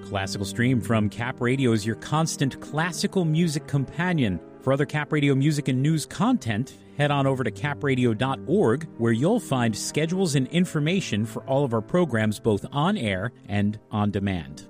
Classical Stream from Cap Radio is your constant classical music companion. For other Cap Radio music and news content, head on over to capradio.org, where you'll find schedules and information for all of our programs both on air and on demand.